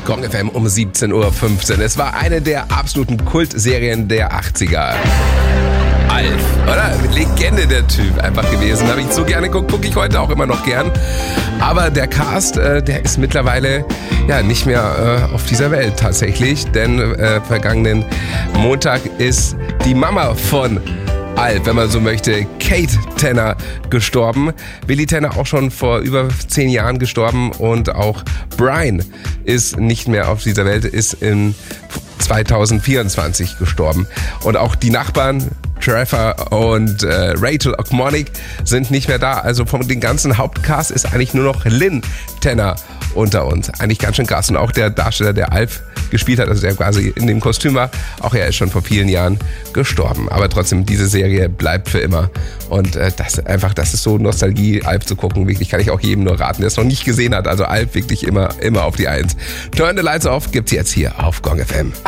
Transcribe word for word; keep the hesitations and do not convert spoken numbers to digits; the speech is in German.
Gong F M um siebzehn Uhr fünfzehn. Es war eine der absoluten Kultserien der achtziger. Alf, oder? Legende der Typ einfach gewesen. Habe ich so gerne geguckt, gucke ich heute auch immer noch gern. Aber der Cast, äh, der ist mittlerweile ja nicht mehr äh, auf dieser Welt tatsächlich. Denn äh, vergangenen Montag ist die Mama von Alf, wenn man so möchte, Kate Tanner, gestorben. Willi Tanner auch schon vor über zehn Jahren gestorben und auch Brian ist nicht mehr auf dieser Welt, ist in zwanzig vierundzwanzig gestorben. Und auch die Nachbarn Trevor und äh, Rachel O'Connick sind nicht mehr da. Also von den ganzen Hauptcast ist eigentlich nur noch Lynn Tanner unter uns. Eigentlich ganz schön krass. Und auch der Darsteller, der Alf gespielt hat, also der quasi in dem Kostüm war, auch er ist schon vor vielen Jahren gestorben. Aber trotzdem, diese Serie bleibt für immer. Und äh, das einfach, das ist so Nostalgie, Alf zu gucken. Wirklich kann ich auch jedem nur raten, der es noch nicht gesehen hat. Also Alf wirklich immer, immer auf die Eins. Turn the Lights Off gibt's jetzt hier auf Gong F M.